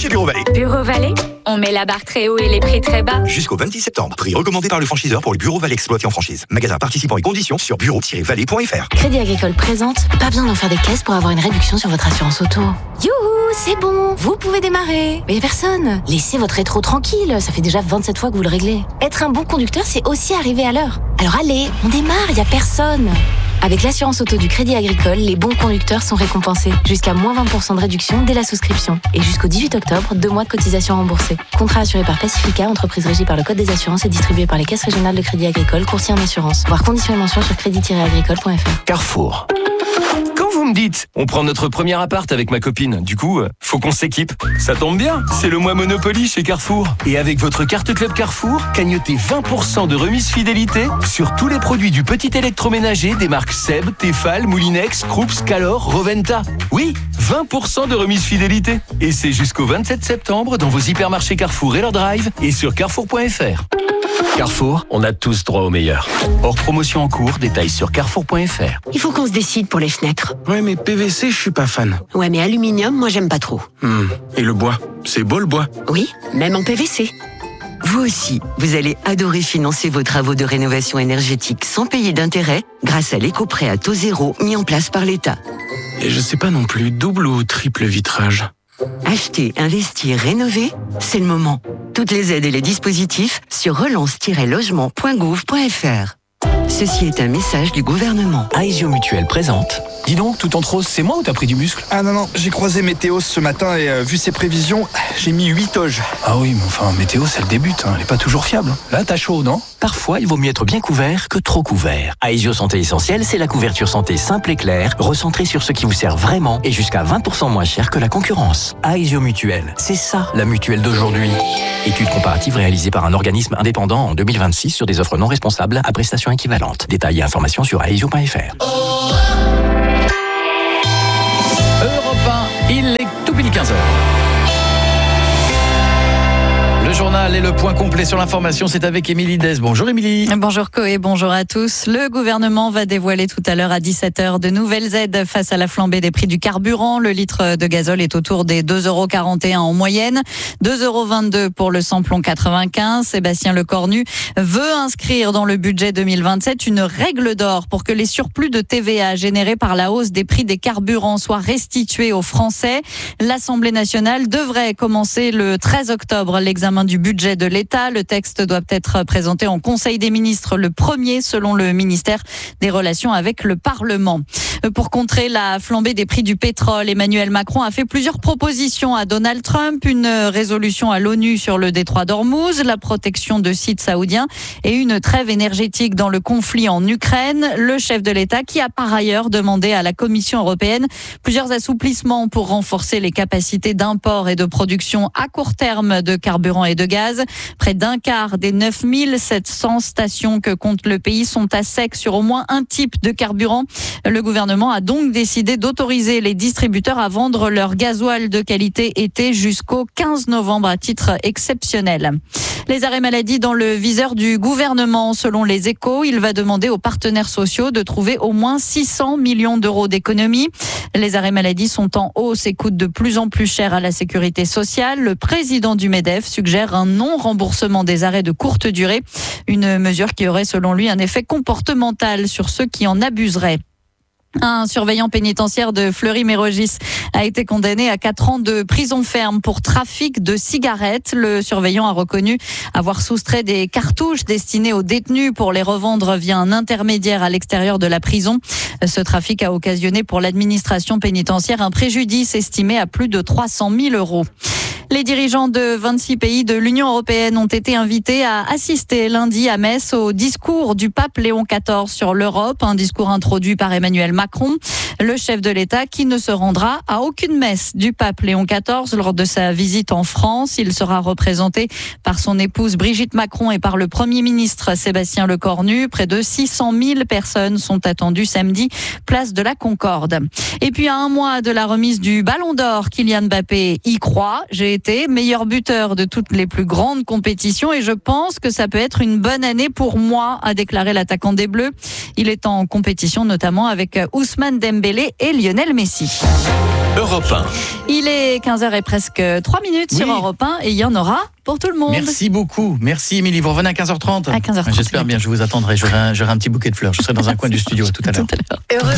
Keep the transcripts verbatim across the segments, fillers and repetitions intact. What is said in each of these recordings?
chez Bureau Vallée. Bureau Vallée, on met la barre très haut et les prix très bas. Jusqu'au vingt-dix septembre. Prix recommandé par le franchiseur pour le Bureau Vallée exploité en franchise. Magasin participant et conditions sur bureau tiret vallée point f r. Crédit Agricole présente. Pas besoin d'en faire des caisses pour avoir une réduction sur votre assurance auto. Youhou, c'est bon, vous pouvez démarrer. Mais personne. Laissez votre rétro tranquille, ça fait déjà vingt-sept fois que vous le réglez. Être un bon conducteur, c'est aussi arriver à l'heure. Alors allez, on démarre, y a personne. Avec l'assurance auto du Crédit Agricole, les bons conducteurs sont récompensés. Jusqu'à moins vingt pour cent de réduction dès la souscription. Et jusqu'au dix-huit octobre, deux mois de cotisation remboursée. Contrat assuré par Pacifica, entreprise régie par le Code des assurances et distribué par les caisses régionales de Crédit Agricole, courtier en assurance. Voir conditions et mentions sur crédit tiret agricole point f r. Carrefour. Quand vous me dites, on prend notre premier appart avec ma copine, du coup, faut qu'on s'équipe. Ça tombe bien, c'est le mois Monopoly chez Carrefour. Et avec votre carte Club Carrefour, cagnotez vingt pour cent de remise fidélité sur tous les produits du petit électroménager des marques Seb, Tefal, Moulinex, Krups, Calor, Roventa. Oui, vingt pour cent de remise fidélité. Et c'est jusqu'au vingt-sept septembre dans vos hypermarchés Carrefour et leur drive et sur carrefour point f r. Carrefour, on a tous droit au meilleur. Hors promotion en cours, détails sur carrefour point f r. Il faut qu'on se décide pour les fenêtres. Ouais, mais P V C, je suis pas fan. Ouais, mais aluminium, moi j'aime pas trop. Hmm. Et le bois, c'est beau le bois. Oui, même en P V C. Vous aussi, vous allez adorer financer vos travaux de rénovation énergétique sans payer d'intérêt grâce à l'éco-prêt à taux zéro mis en place par l'État. Et je sais pas non plus, double ou triple vitrage. Acheter, investir, rénover, c'est le moment. Toutes les aides et les dispositifs sur relance tiret logement point gouv point f r. Ceci est un message du gouvernement. Aesio Mutuelle présente. Dis donc, tout en rose, c'est moi ou t'as pris du muscle? Ah non, non, j'ai croisé Météo ce matin et euh, vu ses prévisions, j'ai mis huit oges. Ah oui, mais enfin, Météo, ça le débute, hein. Elle est pas toujours fiable. Là, t'as chaud, non? Parfois, il vaut mieux être bien couvert que trop couvert. Aesio Santé Essentielle, c'est la couverture santé simple et claire, recentrée sur ce qui vous sert vraiment et jusqu'à vingt pour cent moins cher que la concurrence. Aesio Mutuelle, c'est ça, la mutuelle d'aujourd'hui. Étude comparative réalisée par un organisme indépendant en deux mille vingt-six sur des offres non responsables à prestations équivalentes. Détails et informations sur aesio point f r. Europe un, il est tout pile quinze heures. Le journal et le point complet sur l'information, c'est avec Émilie Dez. Bonjour Émilie. Bonjour Coé, bonjour à tous. Le gouvernement va dévoiler tout à l'heure à dix-sept heures de nouvelles aides face à la flambée des prix du carburant. Le litre de gazole est autour des deux euros quarante et un en moyenne, deux euros vingt-deux pour le samplon quatre-vingt-quinze. Sébastien Lecornu veut inscrire dans le budget deux mille vingt-sept une règle d'or pour que les surplus de T V A générés par la hausse des prix des carburants soient restitués aux Français. L'Assemblée nationale devrait commencer le treize octobre l'examen du budget de l'État. Le texte doit être présenté en Conseil des ministres le premier, selon le ministère des Relations avec le Parlement. Pour contrer la flambée des prix du pétrole, Emmanuel Macron a fait plusieurs propositions à Donald Trump. Une résolution à l'ONU sur le détroit d'Ormuz, la protection de sites saoudiens et une trêve énergétique dans le conflit en Ukraine. Le chef de l'État qui a par ailleurs demandé à la Commission européenne plusieurs assouplissements pour renforcer les capacités d'import et de production à court terme de carburant et de gaz. Près d'un quart des neuf mille sept cents stations que compte le pays sont à sec sur au moins un type de carburant. Le gouvernement a donc décidé d'autoriser les distributeurs à vendre leur gasoil de qualité été jusqu'au quinze novembre à titre exceptionnel. Les arrêts maladie dans le viseur du gouvernement. Selon les Échos, il va demander aux partenaires sociaux de trouver au moins six cents millions d'euros d'économies. Les arrêts maladie sont en hausse et coûtent de plus en plus cher à la sécurité sociale. Le président du MEDEF suggère un non-remboursement des arrêts de courte durée. Une mesure qui aurait, selon lui, un effet comportemental sur ceux qui en abuseraient. Un surveillant pénitentiaire de Fleury-Mérogis a été condamné à quatre ans de prison ferme pour trafic de cigarettes. Le surveillant a reconnu avoir soustrait des cartouches destinées aux détenus pour les revendre via un intermédiaire à l'extérieur de la prison. Ce trafic a occasionné pour l'administration pénitentiaire un préjudice estimé à plus de trois cent mille euros. Les dirigeants de vingt-six pays de l'Union européenne ont été invités à assister lundi à Metz au discours du pape Léon quatorze sur l'Europe, un discours introduit par Emmanuel Macron, le chef de l'État qui ne se rendra à aucune messe du pape Léon quatorze lors de sa visite en France. Il sera représenté par son épouse Brigitte Macron et par le Premier ministre Sébastien Lecornu. Près de six cent mille personnes sont attendues samedi, place de la Concorde. Et puis à un mois de la remise du Ballon d'Or, Kylian Mbappé y croit. J'ai été meilleur buteur de toutes les plus grandes compétitions et je pense que ça peut être une bonne année pour moi, a déclaré l'attaquant des Bleus. Il est en compétition notamment avec Ousmane Dembélé et Lionel Messi. Europe un. Il est quinze heures et presque trois minutes Oui. sur Europe un et il y en aura pour tout le monde. Merci beaucoup. Merci Émilie. Vous revenez à quinze heures trente À quinze heures trente. J'espère bien, je vous attendrai. J'aurai un, j'aurai un petit bouquet de fleurs. Je serai dans un coin du studio tout à l'heure. Europe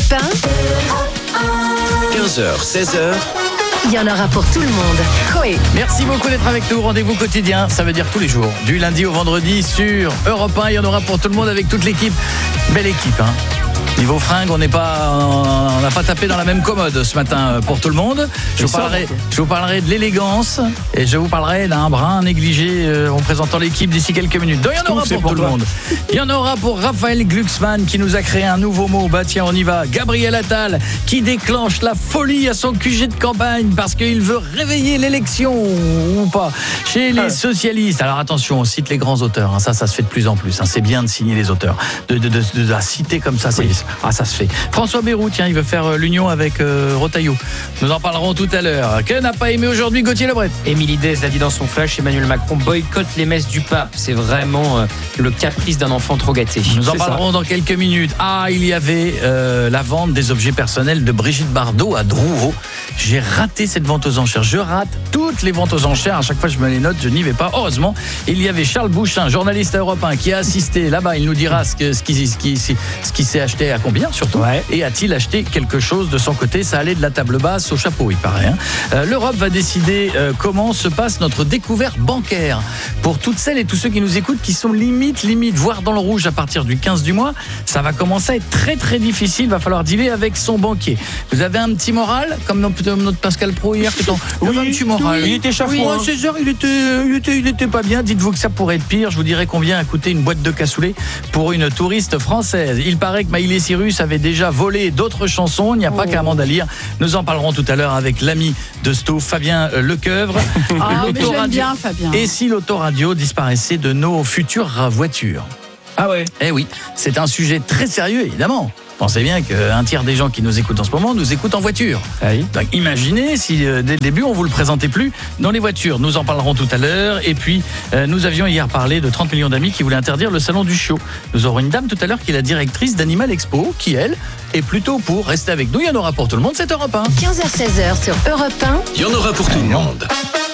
un, quinze heures, seize heures. il y en aura pour tout le monde. Coé. Merci beaucoup d'être avec nous. Rendez-vous quotidien, ça veut dire tous les jours. Du lundi au vendredi sur Europe un. Il y en aura pour tout le monde avec toute l'équipe. Belle équipe, hein. Niveau fringues, on n'est pas, on n'a pas tapé dans la même commode ce matin pour tout le monde. Je vous parlerai, je vous parlerai de l'élégance et je vous parlerai d'un brin négligé euh, en présentant l'équipe d'ici quelques minutes. Donc, il y en aura pour, pour tout le monde. Il y en aura pour Raphaël Glucksmann qui nous a créé un nouveau mot. Bah tiens, on y va. Gabriel Attal qui déclenche la folie à son Q G de campagne parce qu'il veut réveiller l'élection ou pas chez les socialistes. Alors attention, on cite les grands auteurs. Hein. Ça, ça se fait de plus en plus. Hein. C'est bien de signer les auteurs, de, de, de, de, de la citer comme ça. C'est oui. Ah, ça se fait. François Bayrou, tiens, il veut faire euh, l'union avec euh, Retailleau. Nous en parlerons tout à l'heure. Que n'a pas aimé aujourd'hui Gauthier Lebret? Émilie Dez l'a dit dans son flash, Emmanuel Macron boycotte les messes du pape. C'est vraiment euh, le caprice d'un enfant trop gâté. Nous en C'est parlerons ça. dans quelques minutes. Ah, il y avait euh, la vente des objets personnels de Brigitte Bardot à Drouot. J'ai raté cette vente aux enchères. Je rate toutes les ventes aux enchères. À chaque fois, je me les note, je n'y vais pas. Heureusement, il y avait Charles Bouchin, journaliste à Europe un, qui a assisté là-bas. Il nous dira ce qu'il ce qui, ce qui, ce qui s'est acheté à combien, surtout. Ouais. Et a-t-il acheté quelque chose de son côté? Ça allait de la table basse au chapeau, il paraît. Hein. Euh, L'Europe va décider euh, comment se passe notre découverte bancaire. Pour toutes celles et tous ceux qui nous écoutent, qui sont limite, limite, voire dans le rouge à partir du quinze du mois, ça va commencer à être très, très difficile. Il va falloir dealer avec son banquier. Vous avez un petit moral, comme notre, notre Pascal Pro hier, qui oui, un petit moral. Oui, il était chafouin. Oui, à seize heures, il était, il, était, il était pas bien. Dites-vous que ça pourrait être pire. Je vous dirai combien a coûté une boîte de cassoulet pour une touriste française. Il paraît que Maïlé Cyrus avait déjà volé d'autres chansons. Il n'y a pas oh. qu'à Amanda Lear. Nous en parlerons tout à l'heure avec l'ami de Stouff, Fabien Lecoeuvre. Ah, mais j'aime bien Fabien. Et si l'autoradio disparaissait de nos futures voitures? Ah ouais. Eh oui, c'est un sujet très sérieux, évidemment. Pensez bien qu'un tiers des gens qui nous écoutent en ce moment nous écoutent en voiture. Ah oui. Donc imaginez si euh, dès le début on vous le présentait plus dans les voitures. Nous en parlerons tout à l'heure. Et puis euh, nous avions hier parlé de trente millions d'amis qui voulaient interdire le salon du chiot. Nous aurons une dame tout à l'heure qui est la directrice d'Animal Expo, qui elle est plutôt pour rester avec nous. Il y en aura pour tout le monde, c'est Europe un. quinze heures seize heures sur Europe un. Il y en aura pour tout le monde.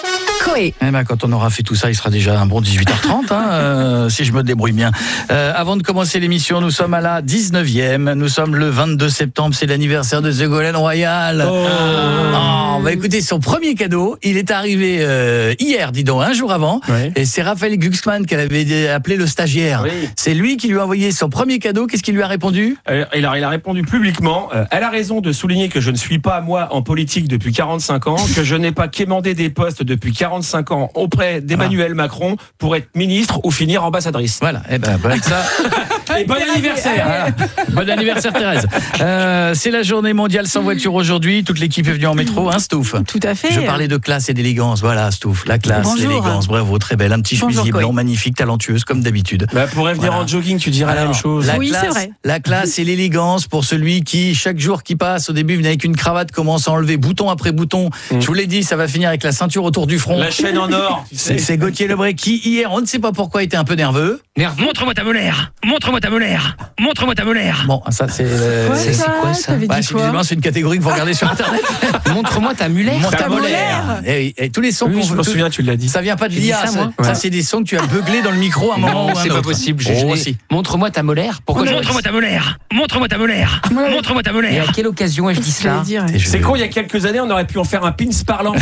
Coé. Eh ben, quand on aura fait tout ça, il sera déjà un bon dix-huit heures trente, hein, euh, si je me débrouille bien. Euh, avant de commencer l'émission, nous sommes à la dix-neuvième. Nous sommes le vingt-deux septembre, c'est l'anniversaire de Ségolène Royal. Oh. Oh, bah écoutez, son premier cadeau, il est arrivé euh, hier, dis donc, un jour avant. Oui. Et c'est Raphaël Glucksmann qu'elle avait appelé le stagiaire. Oui. C'est lui qui lui a envoyé son premier cadeau. Qu'est-ce qu'il lui a répondu? euh, il, a, il a répondu publiquement. Euh, elle a raison de souligner que je ne suis pas, moi, en politique depuis quarante-cinq ans, que je n'ai pas quémandé des postes depuis quarante-cinq ans auprès d'Emmanuel ah. Macron pour être ministre ou finir ambassadrice. Voilà, et ben avec ça. Et bon anniversaire. Voilà. Bon anniversaire Thérèse. Euh, c'est la journée mondiale sans voiture aujourd'hui. Toute l'équipe est venue en métro, hein, Stouff? Tout à fait. Je parlais de classe et d'élégance. Voilà, Stouff, la classe, Bonjour. l'élégance. Bravo, très belle. Un petit chemisier blanc, magnifique, talentueuse, comme d'habitude. Bah, pourrait venir voilà. en jogging, tu dirais Alors, la même chose. La oui, classe, c'est vrai. La classe et l'élégance pour celui qui, chaque jour qui passe, au début, venait avec une cravate, commence à enlever bouton après bouton. Mmh. Je vous l'ai dit, ça va finir avec la ceinture autour du front. La chaîne en or. C'est, c'est Gauthier Lebret qui, hier, on ne sait pas pourquoi, était un peu nerveux. Nerveux. Montre-moi ta molaire. Montre-moi ta molaire. Montre-moi ta molaire. Bon, ça, c'est. Euh, quoi, c'est, ça c'est quoi ça bah, c'est, c'est une catégorie que vous regardez sur Internet. Montre-moi ta molaire. Montre ta molaire. Et, et tous les sons oui, qu'on je me souviens, tu l'as dit. Ça vient pas de l'I A. Ça, ça, ouais. ça, c'est des sons que tu as beuglés dans le micro à un moment non, ou un c'est autre. pas possible. Oh, aussi. Montre-moi ta molaire. Pourquoi oh, Montre-moi ta molaire. Montre-moi ta molaire. Montre-moi ta molaire. Et à quelle occasion ai-je dit cela? C'est con, il y a quelques années, on aurait pu en faire un pins parlant.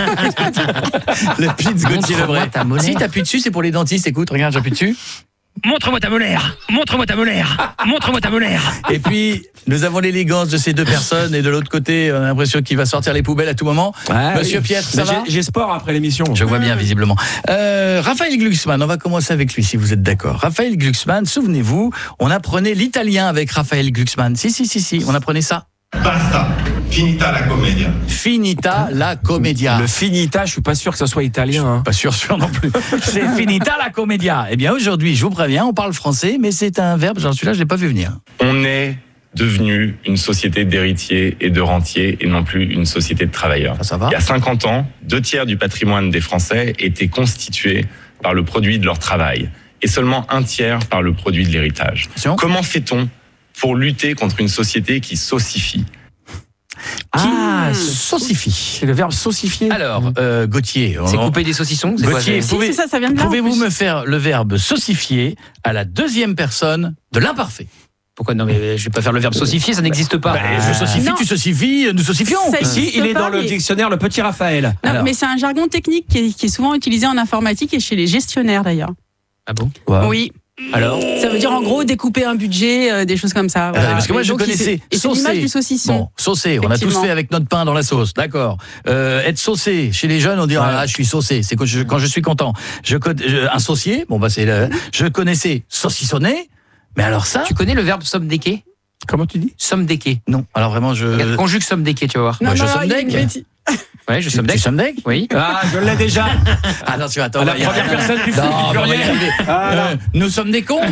Le pins Gauthier Lebret. Si t'appuies dessus, c'est pour les dentistes. Écoute, regarde, j'appuie dessus. Montre-moi ta molaire. Montre-moi ta molaire. Montre-moi ta molaire. Et puis, nous avons l'élégance de ces deux personnes. Et de l'autre côté, on a l'impression qu'il va sortir les poubelles à tout moment. Ouais, Monsieur oui. Pietre, ça va? J'ai, j'ai sport après l'émission. Je vois bien, visiblement. Euh, Raphaël Glucksmann, on va commencer avec lui, si vous êtes d'accord. Raphaël Glucksmann, souvenez-vous, on apprenait l'italien avec Raphaël Glucksmann. Si, si, si, si, on apprenait ça. Basta, finita la commedia. Finita la commedia. Le finita, je suis pas sûr que ça soit italien. Hein. Pas sûr, sûr non plus. C'est finita la commedia. Eh bien, aujourd'hui, je vous préviens, on parle français, mais c'est un verbe, genre celui-là, je l'ai pas vu venir. On est devenu une société d'héritiers et de rentiers et non plus une société de travailleurs. Ça, ça va. Il y a cinquante ans, deux tiers du patrimoine des Français étaient constitués par le produit de leur travail et seulement un tiers par le produit de l'héritage. Attention. Comment fait-on pour lutter contre une société qui s'ossifie? Ah, saucifie. C'est le verbe saucifier. Alors, euh, Gauthier. C'est on... couper des saucissons. C'est Gauthier, quoi, pouvez, si, c'est ça, ça vient de là, pouvez-vous en plus. me faire le verbe saucifier à la deuxième personne de l'imparfait? Pourquoi non, mais je vais pas faire le verbe saucifier, ça n'existe pas. Bah, je saucifie, Non. tu saucifies, nous saucifions. Ça Si, existe il est pas, dans le mais- dictionnaire, le petit Raphaël. Non, Alors. mais c'est un jargon technique qui est, qui est souvent utilisé en informatique et chez les gestionnaires d'ailleurs. Ah bon? Wow. Oui. Alors Ça veut dire en gros découper un budget, euh, des choses comme ça. Ah, parce que moi Et je donc, il- connaissais Et c'est saucer. l'image du saucisson. Bon, saucer, on a tous Effectivement. fait avec notre pain dans la sauce, d'accord. Euh, être saucé, chez les jeunes on dit ah, je suis saucé, c'est quand je, quand je suis content. Je, con- je- un saucier, bon bah c'est le, je connaissais saucissonner, mais alors ça Tu connais le verbe somdequer? Comment tu dis? Somdequer. non. Alors vraiment je Regarde, conjugue somdequer, tu vas voir. Non, Moi, je non, non, il y a somdeck. une bêtise. Ouais, je tu, tu somdeck. somdeck Oui. Ah, je l'ai déjà. Ah non, tu vas attends. À la on va y première arriver. personne du Non, du mais on va y pluriel. arriver. Ah, Euh, nous sommes des cons.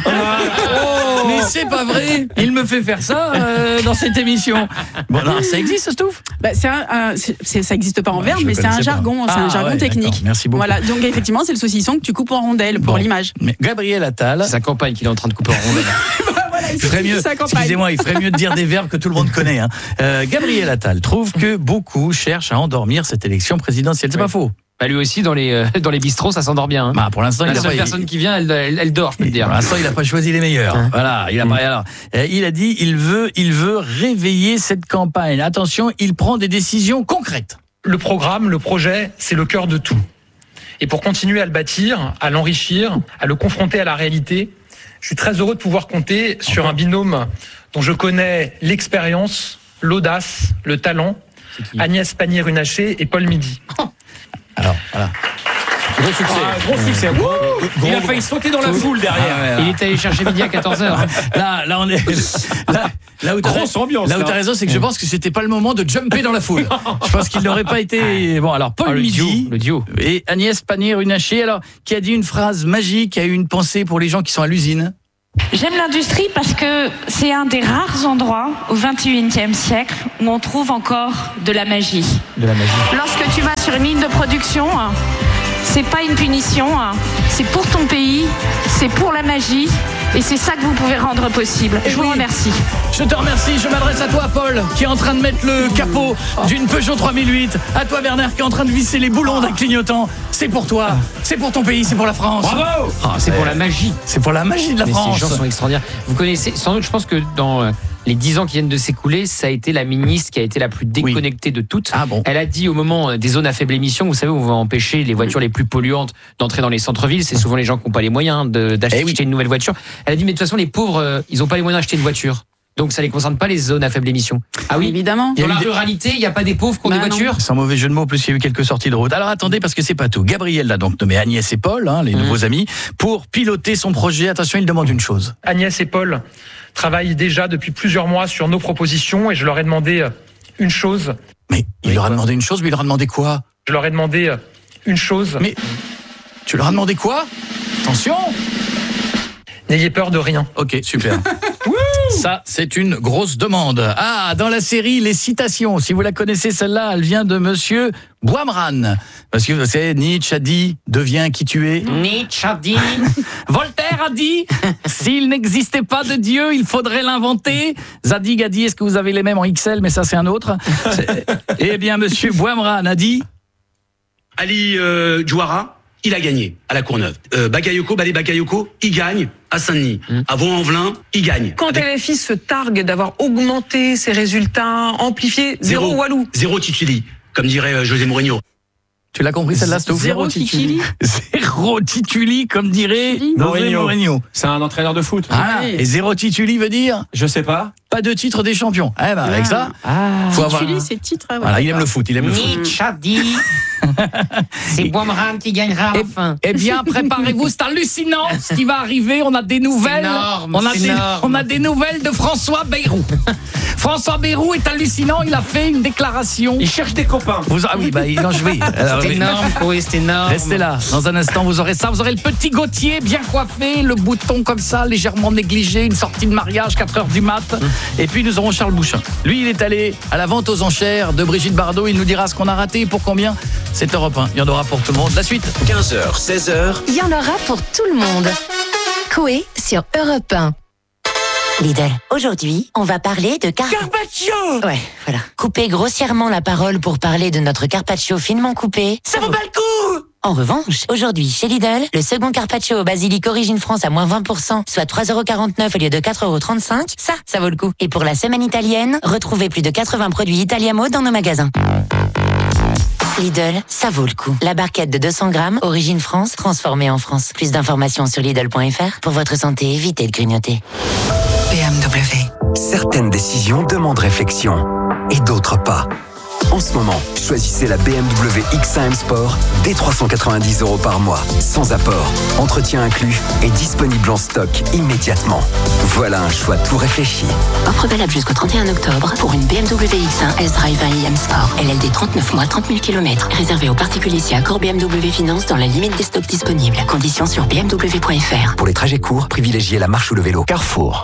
Oh. Mais c'est pas vrai. Il me fait faire ça euh, dans cette émission. Bon, non, ça existe, Stouff? Bah, c'est un, un- c'est- c'est- ça n'existe pas en Ouais, verbe, je mais c'est un connaissais pas. jargon, c'est Ah, un jargon ouais, technique. d'accord, merci beaucoup. Voilà, donc effectivement, c'est le saucisson que tu coupes en rondelles pour Bon. l'image. Mais Gabriel Attal. C'est sa campagne qu'il est en train de couper en rondelles. Il ferait mieux, sa campagne. excusez-moi, il ferait mieux de dire des verbes que tout le monde connaît. Hein. Euh, Gabriel Attal trouve que beaucoup cherchent à endormir cette élection présidentielle. C'est Oui. pas faux. Bah, lui aussi, dans les, euh, dans les bistrots, ça s'endort bien. Hein. Bah, pour l'instant, La il a seule pas. personne il- qui vient, elle, elle, elle dort, je peux te dire. Pour l'instant, il n'a pas choisi les meilleurs. Hein. Voilà, il a pas. Alors, euh, il a dit, il veut, il veut réveiller cette campagne. Attention, il prend des décisions concrètes. Le programme, le projet, c'est le cœur de tout. Et pour continuer à le bâtir, à l'enrichir, à le confronter à la réalité, je suis très heureux de pouvoir compter sur un binôme dont je connais l'expérience, l'audace, le talent, Agnès Pannier-Runacher et Paul Midi. Alors, voilà. Gros succès. Ah, gros succès. Il a failli sauter dans la foule derrière. Ah, ouais, Il est allé chercher midi à quatorze heures. Là, là, on est. Là, là où t'as Grosse ambiance, Là où là. t'as raison, c'est que je pense que c'était pas le moment de jumper dans la foule. Je pense qu'il n'aurait pas été. Bon, alors Paul Ah, le Midi duo, le duo. et Agnès Pannier-Runacher, alors qui a dit une phrase magique, qui a eu une pensée pour les gens qui sont à l'usine. J'aime l'industrie parce que c'est un des rares endroits au vingt et unième siècle où on trouve encore de la magie. De la magie. Lorsque tu vas sur une ligne de production, c'est pas une punition, c'est pour ton pays, c'est pour la magie et c'est ça que vous pouvez rendre possible. Je vous remercie. Je te remercie, je m'adresse à toi Paul, qui est en train de mettre le capot d'une Peugeot trois mille huit. À toi Bernard, qui est en train de visser les boulons d'un clignotant. C'est pour toi, c'est pour ton pays, c'est pour la France. Bravo. Ah, c'est pour la magie. C'est pour la magie de la Mais France. ces gens sont extraordinaires. Vous connaissez, sans doute, je pense que dans euh, les dix ans qui viennent de s'écouler, ça a été la ministre qui a été la plus déconnectée de toutes. Ah bon. Elle a dit au moment euh, des zones à faible émission, vous savez, où on va empêcher les voitures les plus polluantes d'entrer dans les centres-villes. C'est souvent les gens qui n'ont pas les moyens de- d'acheter Eh oui. une nouvelle voiture. Elle a dit, mais de toute façon, les pauvres, euh, ils n'ont pas les moyens d'acheter une voiture. Donc ça les concerne pas les zones à faible émission. Ah oui, évidemment. Il y a Dans eu la des- ruralité, il n'y a pas des pauvres qui ont Bah des non. voitures. Sans mauvais jeu de mots, en plus il y a eu quelques sorties de route. Alors attendez, parce que c'est pas tout. Gabriel l'a donc nommé Agnès et Paul, hein, les Mmh. nouveaux amis, pour piloter son projet. Attention, il demande une chose. Agnès et Paul travaillent déjà depuis plusieurs mois sur nos propositions et je leur ai demandé euh, une chose. Mais il Oui, leur a quoi. demandé une chose, mais il leur a demandé quoi? Je leur ai demandé euh, une chose. Mais tu leur as demandé quoi? Attention. N'ayez peur de rien. Ok, super. Ça, c'est une grosse demande. Ah, dans la série Les Citations, si vous la connaissez, celle-là, elle vient de monsieur Boimran. Parce que c'est Nietzsche a dit, deviens qui tu es. Nietzsche a dit. Voltaire a dit, s'il n'existait pas de Dieu, il faudrait l'inventer. Zadig a dit, est-ce que vous avez les mêmes en X L? Mais ça, c'est un autre. C'est- Eh bien, monsieur Boimran a dit, Ali euh, Djouara, il a gagné à la Courneuve. Euh, Bagayoko, Balé Bagayoko, il gagne à Saint-Denis. À Vaux-en-Velin, il gagne. Quand L F I se targue d'avoir augmenté ses résultats, amplifié, zéro, Walou. Zéro Tituli, comme dirait euh, José Mourinho. tu l'as compris celle-là, Stouff? Zéro Kikili. Zéro tituli, comme dirait José Mourinho. Mourinho. C'est un entraîneur de foot. Ah, Oui. et zéro tituli veut dire? Je sais pas. Pas de titre des champions. Eh ben, avec ça, faut avoir... Tituli, c'est titre. ouais, Voilà, il aime d'accord. le foot, il aime le foot. Nietzsche a dit. C'est Boimran qui gagnera à la fin. Eh bien, préparez-vous, c'est hallucinant ce qui va arriver. On a des nouvelles. énorme, on, a c'est des, énorme. on a des nouvelles de François Bayrou. François Bayrou est hallucinant. Il a fait une déclaration. Il cherche des copains. Vous, ah oui, bah, il en jouait. Alors, C'est oui. énorme, Chloé, c'est énorme. Restez là. Dans un instant, vous aurez ça. Vous aurez le petit Gauthier bien coiffé, le bouton comme ça, légèrement négligé, une sortie de mariage, quatre heures du mat. Et puis, nous aurons Charles Bouchin. Lui, il est allé à la vente aux enchères de Brigitte Bardot. Il nous dira ce qu'on a raté et pour combien. C'est Europe un. Il y en aura pour tout le monde. La suite. quinze heures, seize heures. Il y en aura pour tout le monde. Coé sur Europe un. Lidl, aujourd'hui, on va parler de car... Carpaccio. Ouais, voilà. Couper grossièrement la parole pour parler de notre carpaccio finement coupé... Ça vaut pas le coup. En revanche, aujourd'hui, chez Lidl, le second carpaccio au basilic Origine France à moins vingt pour cent, soit trois euros quarante-neuf au lieu de quatre euros trente-cinq, ça, ça vaut le coup. Et pour la semaine italienne, retrouvez plus de quatre-vingts produits Italiamo dans nos magasins. Lidl, ça vaut le coup. La barquette de deux cents grammes, Origine France, transformée en France. Plus d'informations sur Lidl point F R. Pour votre santé, évitez de grignoter. B M W. Certaines décisions demandent réflexion et d'autres pas. En ce moment, choisissez la B M W X un M Sport dès trois cent quatre-vingt-dix euros par mois, sans apport, entretien inclus et disponible en stock immédiatement. Voilà un choix tout réfléchi. Offre valable jusqu'au trente et un octobre pour une B M W X un S-Drive un i M Sport. L L D trente-neuf mois, trente mille kilomètres. Réservé aux particuliers si accord B M W Finance dans la limite des stocks disponibles. Conditions sur b m w point f r. Pour les trajets courts, privilégiez la marche ou le vélo. Carrefour.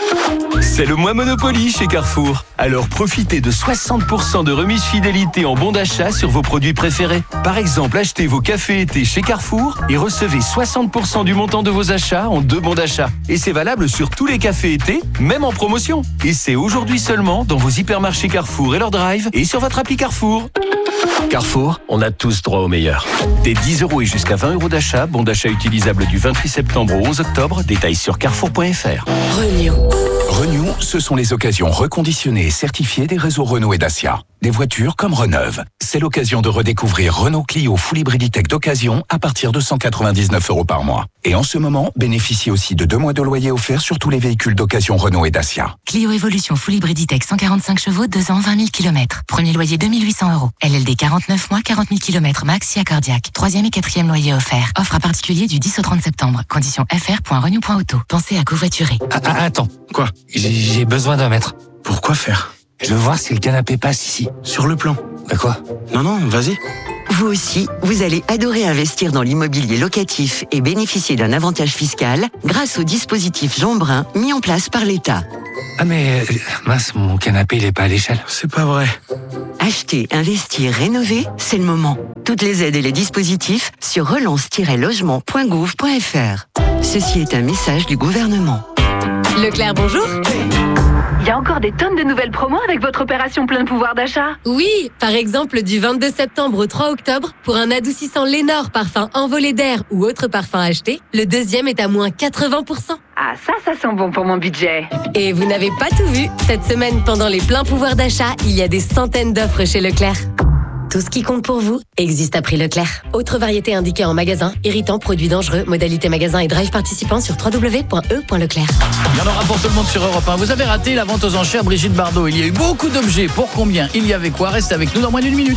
C'est le mois Monopoly chez Carrefour. Alors profitez de soixante pour cent de remise fidélité en bon d'achat sur vos produits préférés. Par exemple, achetez vos cafés été chez Carrefour et recevez soixante pour cent du montant de vos achats en deux bons d'achat. Et c'est valable sur tous les cafés été, même en promotion. Et c'est aujourd'hui seulement dans vos hypermarchés Carrefour et leur drive et sur votre appli Carrefour. Carrefour, on a tous droit au meilleur. Des dix euros et jusqu'à vingt euros d'achat, bon d'achat utilisable du vingt-huit septembre au onze octobre, détails sur carrefour point f r. Renew. Renew, ce sont les occasions reconditionnées et certifiées des réseaux Renault et Dacia. Des voitures comme Reneuve. C'est l'occasion de redécouvrir Renault Clio Full Hybriditech d'occasion à partir de cent quatre-vingt-dix-neuf euros par mois. Et en ce moment, bénéficiez aussi de deux mois de loyer offerts sur tous les véhicules d'occasion Renault et Dacia. Clio Evolution Full Hybriditech cent quarante-cinq chevaux, deux ans, vingt mille kilomètres. Premier loyer deux mille huit cents euros. L L D quarante-neuf mois, quarante mille kilomètres max si accordiaque. Troisième et quatrième loyer offert. Offre à particulier du dix au trente septembre. Conditions f r point renew point auto. Pensez à covoiturer. Ah, ah, attends. Quoi? J'ai besoin d'un mètre. Pourquoi faire? Je veux voir si le canapé passe ici. Sur le plan. Bah quoi? Non, non, vas-y. Vous aussi, vous allez adorer investir dans l'immobilier locatif et bénéficier d'un avantage fiscal grâce au dispositif Jean Brun mis en place par l'État. Ah mais, mince, mon canapé, il est pas à l'échelle. C'est pas vrai. Acheter, investir, rénover, c'est le moment. Toutes les aides et les dispositifs sur relance tiret logement point gouv point f r. Ceci est un message du gouvernement. Leclerc, bonjour. Il y a encore des tonnes de nouvelles promos avec votre opération plein de pouvoir d'achat. Oui, par exemple du vingt-deux septembre au trois octobre, pour un adoucissant Lénore parfum envolé d'air ou autre parfum acheté, le deuxième est à moins quatre-vingts pour cent. Ah ça, ça sent bon pour mon budget. Et vous n'avez pas tout vu. Cette semaine, pendant les pleins pouvoirs d'achat, il y a des centaines d'offres chez Leclerc. Tout ce qui compte pour vous existe à prix Leclerc. Autre variété indiquée en magasin, irritant, produits dangereux, modalité magasin et drive participant sur w w w point e point leclerc. Il y en aura pour tout le monde sur Europe un. Vous avez raté la vente aux enchères Brigitte Bardot. Il y a eu beaucoup d'objets. Pour combien? Il y avait quoi? Restez avec nous dans moins d'une minute.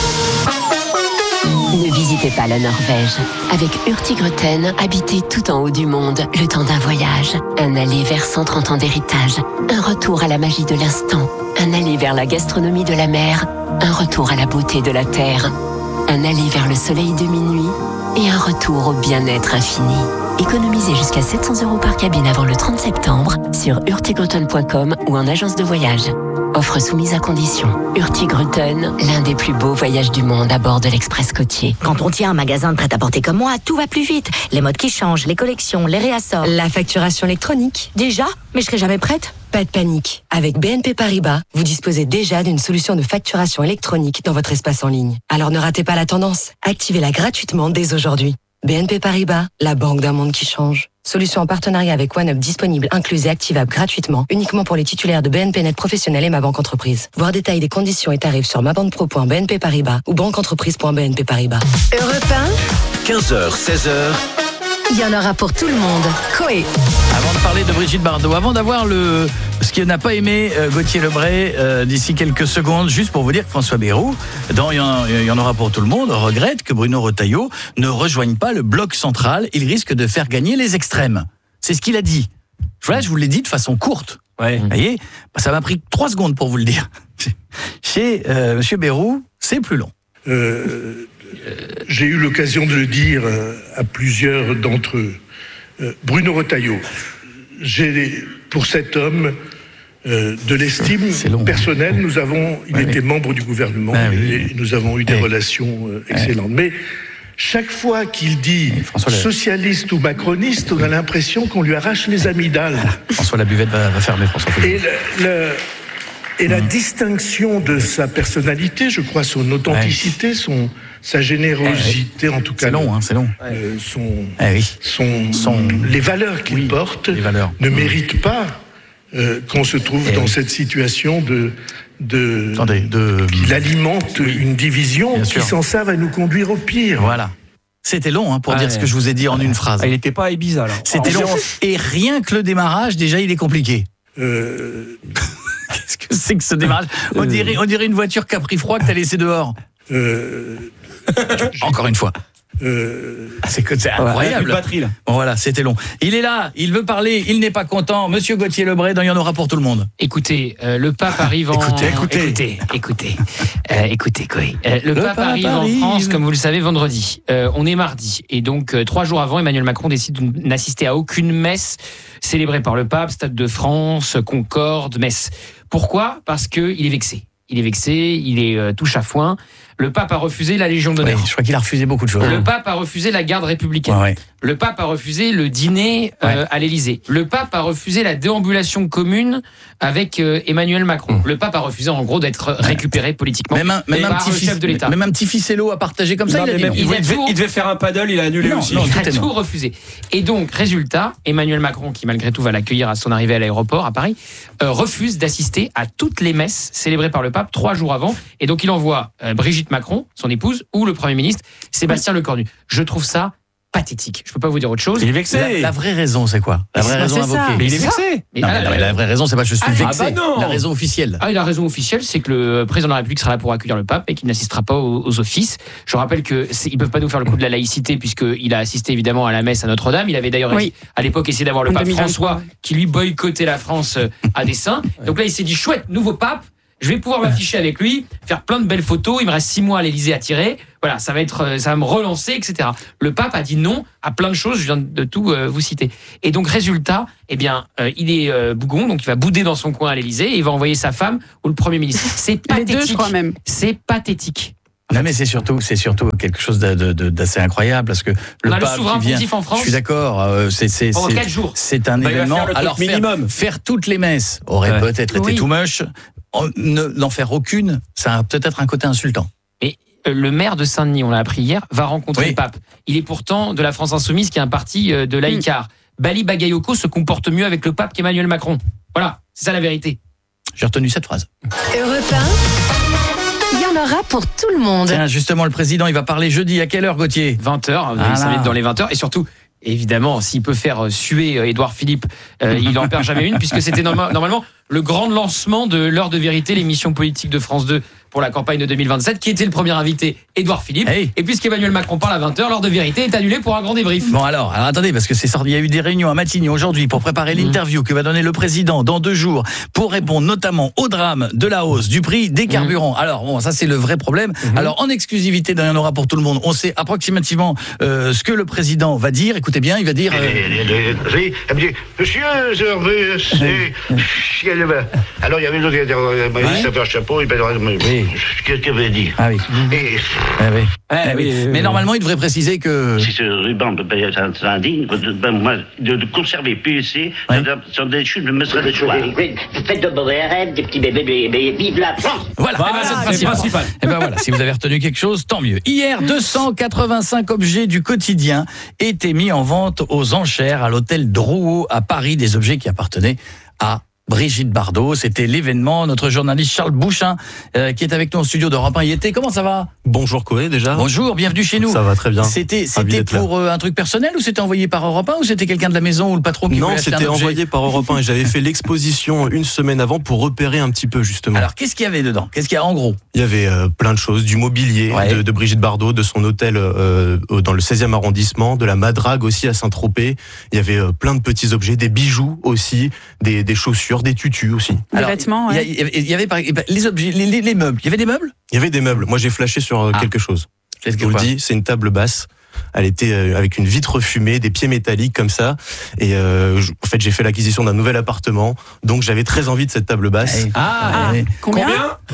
Ne visitez pas la Norvège. Avec Hurtigruten, habitez tout en haut du monde, le temps d'un voyage. Un aller vers cent trente ans d'héritage. Un retour à la magie de l'instant. Un aller vers la gastronomie de la mer. Un retour à la beauté de la terre. Un aller vers le soleil de minuit. Et un retour au bien-être infini. Économisez jusqu'à sept cents euros par cabine avant le trente septembre sur hurtigruten point com ou en agence de voyage. Offre soumise à condition. Hurtigruten, l'un des plus beaux voyages du monde à bord de l'Express côtier. Quand on tient un magasin de prêt-à-porter comme moi, tout va plus vite. Les modes qui changent, les collections, les réassorts. La facturation électronique. Déjà? Mais je serai jamais prête. Pas de panique. Avec B N P Paribas, vous disposez déjà d'une solution de facturation électronique dans votre espace en ligne. Alors ne ratez pas la tendance. Activez-la gratuitement dès aujourd'hui. B N P Paribas, la banque d'un monde qui change. Solution en partenariat avec OneUp disponible, incluse et activable gratuitement, uniquement pour les titulaires de B N P Net Professionnel et Ma Banque Entreprise. Voir détails des conditions et tarifs sur mabandepro point b n p paribas ou banqueentreprise point b n p paribas. Europe un, quinze heures, seize heures. il y en aura pour tout le monde. Coé. Avant de parler de Brigitte Bardot, avant d'avoir le ce qu'il n'a pas aimé euh, Gauthier Lebray euh, d'ici quelques secondes, juste pour vous dire que François Bayrou, dans il y, en, il y en aura pour tout le monde, regrette que Bruno Retailleau ne rejoigne pas le bloc central. Il risque de faire gagner les extrêmes. C'est ce qu'il a dit. Voilà, je vous l'ai dit de façon courte. Ouais. Vous voyez, ça m'a pris trois secondes pour vous le dire. Chez euh, Monsieur Bayrou, c'est plus long. Euh, j'ai eu l'occasion de le dire à plusieurs d'entre eux. Euh, Bruno Retailleau, j'ai pour cet homme euh, de l'estime personnelle. Nous avons, il ouais, était oui. membre du gouvernement ben, oui. et nous avons eu des ouais. relations euh, excellentes. Ouais. Mais chaque fois qu'il dit socialiste ou macroniste, on a l'impression qu'on lui arrache les amygdales. François la buvette va, va fermer, François. Et, le, le, et la mmh. distinction de sa personnalité, je crois, son authenticité, ouais. son, sa générosité, eh oui. en tout cas. C'est long, hein, c'est long. Euh, son, eh oui. son, son, les valeurs qu'il oui, porte valeurs. ne méritent pas euh, qu'on se trouve eh dans oui. cette situation de... De, Attendez, de... qu'il alimente oui. une division Bien qui, sûr. sans ça, va nous conduire au pire. Voilà. C'était long hein, pour ah dire ouais. ce que je vous ai dit en une phrase. Ah, il n'était pas à Ibiza, là. C'était long. Et rien que le démarrage, déjà, il est compliqué. Euh... Qu'est-ce que c'est que ce démarrage on dirait, on dirait une voiture qui a pris froid que t'as laissé dehors. Euh... Encore une fois. Euh... C'est, c'est incroyable. Ouais, batterie, là. Bon, voilà, c'était long. Il est là, il veut parler, il n'est pas content. Monsieur Gauthier Lebret, il y en aura pour tout le monde. Écoutez, euh, le pape arrive en... Écoutez, écoutez. Écoutez, écoutez. Euh, écoutez, quoi. Euh, le, le pape, pape arrive, arrive en France, comme vous le savez, vendredi. Euh, on est mardi. Et donc, euh, trois jours avant, Emmanuel Macron décide de n'assister à aucune messe célébrée par le pape, Stade de France, Concorde, messe. Pourquoi ? Parce qu'il est vexé. Il est vexé, il est euh, touche à foin. Le pape a refusé la Légion d'honneur. Oui, je crois qu'il a refusé beaucoup de choses. Le pape a refusé la garde républicaine. Ouais, ouais. Le pape a refusé le dîner euh, ouais. à l'Élysée. Le pape a refusé la déambulation commune avec euh, Emmanuel Macron. Mmh. Le pape a refusé en gros d'être récupéré politiquement même un, même un petit par le chef de l'État. Même un petit ficello à partager comme ça, non, il a dit même, non. Il, il, il, devait, tout... il devait faire un paddle, il a annulé non, aussi. Non, il a tout, tout refusé. Et donc, résultat, Emmanuel Macron, qui malgré tout va l'accueillir à son arrivée à l'aéroport à Paris, euh, refuse d'assister à toutes les messes célébrées par le pape trois jours avant. Et donc, il envoie euh, Brigitte Macron, son épouse, ou le Premier ministre, Sébastien Lecornu. Je trouve ça pathétique. Je peux pas vous dire autre chose. Il est vexé. La, la vraie raison, c'est quoi ? La vraie raison invoquée. Mais il est vexé. Non, mais la, la vraie raison, c'est pas je suis ah, vexé. Ah bah la raison officielle. Ah, la raison officielle, c'est que le président de la République sera là pour accueillir le pape et qu'il n'assistera pas aux, aux offices. Je rappelle que ils peuvent pas nous faire le coup de la laïcité puisqu'il a assisté évidemment à la messe à Notre-Dame. Il avait d'ailleurs oui. à l'époque essayé d'avoir le en pape deux mille vingt-trois. François qui lui boycottait la France à dessein. Donc là, il s'est dit chouette, nouveau pape. Je vais pouvoir m'afficher avec lui, faire plein de belles photos. Il me reste six mois à l'Élysée à tirer. Voilà, ça va être, ça va me relancer, et cetera. Le pape a dit non à plein de choses. Je viens de tout euh, vous citer. Et donc résultat, eh bien, euh, il est euh, bougon, donc il va bouder dans son coin à l'Élysée et il va envoyer sa femme ou le Premier ministre. C'est pathétique. Les deux, je crois même. C'est pathétique. Non mais c'est surtout, c'est surtout quelque chose de, de, d'assez incroyable parce que le on a pape le souverain qui vient, pontife en France. je suis d'accord. Euh, c'est c'est pendant c'est, quatre jours. C'est un bah, événement. Faire Alors faire, minimum. faire toutes les messes aurait ouais. peut-être été oui. too much. Ne, n'en faire aucune, ça a peut-être un côté insultant. Et euh, le maire de Saint-Denis, on l'a appris hier, va rencontrer oui. le pape. Il est pourtant de la France Insoumise, qui est un parti euh, de laïcars. Mmh. Bali Bagayoko se comporte mieux avec le pape qu'Emmanuel Macron. Voilà, c'est ça la vérité. J'ai retenu cette phrase. Europe un, il y en aura pour tout le monde. Tiens, justement, le président, il va parler jeudi. À quelle heure, Gauthier ? vingt heures, vous savez, dans les vingt heures. Et surtout, évidemment, s'il peut faire suer Édouard Philippe, euh, il n'en perd jamais une, puisque c'était norma- normalement le grand lancement de l'heure de vérité, l'émission politique de France deux pour la campagne de deux mille vingt-sept, qui était le premier invité, Édouard Philippe. Hey. Et puisqu'Emmanuel Macron parle à vingt heures, l'heure de vérité est annulée pour un grand débrief. Bon alors, alors attendez, parce que c'est sorti, il y a eu des réunions à Matignon aujourd'hui pour préparer l'interview mmh. que va donner le président dans deux jours pour répondre notamment au drame de la hausse du prix des carburants. Mmh. Alors bon, ça c'est le vrai problème. Mmh. Alors en exclusivité, il y en aura pour tout le monde. On sait approximativement euh, ce que le président va dire. Écoutez bien, il va dire... Euh... Monsieur, alors il y avait l'autre qui a dit, ça fait un chapeau, il oui. Qu'est-ce qu'il avait dit Ah oui. Et... Ah oui. Ah oui. Mais euh... normalement, il devrait préciser que... Si ce ruban, c'est indigne, moi, de, de conserver P U C, oui. sur des chutes, je me serais des choix. Faites de mauvais rêves, des petits bébés, mais vive la France. Voilà, voilà eh ben, c'est le principal. Et ben voilà, si vous avez retenu quelque chose, tant mieux. Hier, deux cent quatre-vingt-cinq objets du quotidien étaient mis en vente aux enchères à l'hôtel Drouot à Paris, des objets qui appartenaient à Brigitte Bardot. C'était l'événement. Notre journaliste Charles Bouchin, euh, qui est avec nous au studio d'Europe un, y était. Comment ça va ? Bonjour Koé, déjà. Bonjour, bienvenue chez nous. Ça va très bien. C'était, c'était pour euh, un truc personnel ou c'était envoyé par Europe un ou c'était quelqu'un de la maison ou le patron qui voulait acheter un objet ? Non, c'était envoyé par Europe un et j'avais fait l'exposition une semaine avant pour repérer un petit peu justement. Alors, qu'est-ce qu'il y avait dedans ? Qu'est-ce qu'il y a en gros ? Il y avait euh, plein de choses, du mobilier ouais. de, de Brigitte Bardot, de son hôtel euh, dans le seizième arrondissement, de la Madrague aussi à Saint-Tropez. Il y avait euh, plein de petits objets, des bijoux aussi, des, des chaussures, des tutus aussi. Alors, des vêtements, ouais. Il y, il y avait les objets, les, les, les meubles. Il y avait des meubles ? Il y avait des meubles. Moi, j'ai flashé sur ah. quelque chose. Je vous le dis, c'est une table basse Elle était euh, avec une vitre fumée, des pieds métalliques comme ça. Et euh, je- en fait, j'ai fait l'acquisition d'un nouvel appartement, donc j'avais très envie de cette table basse. Ah, Ah, combien,